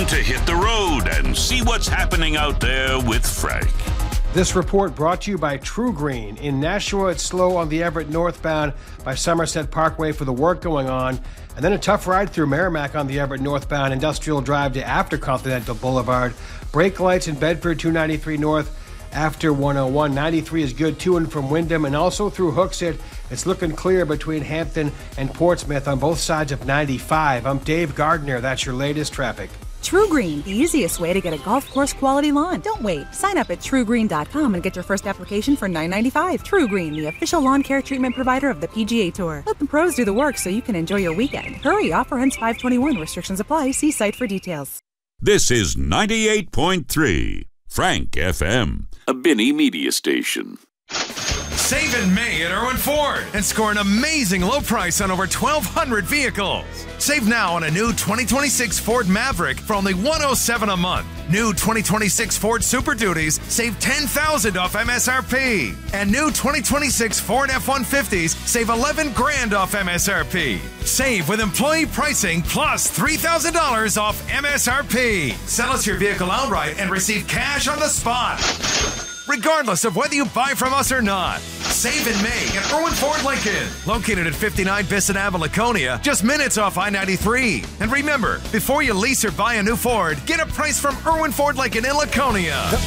time to hit the road and see what's happening out there with Frank. This report brought to you by True Green. In Nashua, it's slow on the Everett northbound by Somerset Parkway for the work going on. And then a tough ride through Merrimack on the Everett northbound Industrial Drive to after Continental Boulevard. Brake lights in Bedford, 293 north after 101. 93 is good to and from Wyndham, and also through Hooksett. It's looking clear between Hampton and Portsmouth on both sides of 95. I'm Dave Gardner. That's your latest traffic. True Green, the easiest way to get a golf course quality lawn. Don't wait. Sign up at truegreen.com and get your first application for $9.95. True Green, the official lawn care treatment provider of the PGA Tour. Let the pros do the work so you can enjoy your weekend. Hurry, offer ends 5/21. Restrictions apply. See site for details. This is 98.3 Frank FM, a Binney media station. Save in May at Irwin Ford and score an amazing low price on over 1,200 vehicles. Save now on a new 2026 Ford Maverick for only $107 a month. New 2026 Ford Super Duties save $10,000 off MSRP. And new 2026 Ford F-150s save $11,000 off MSRP. Save with employee pricing plus $3,000 off MSRP. Sell us your vehicle outright and receive cash on the spot, regardless of whether you buy from us or not. Save in May at Irwin Ford Lincoln, located at 59 Bissett Ave, Laconia, just minutes off I-93. And remember, before you lease or buy a new Ford, get a price from Irwin Ford Lincoln in Laconia.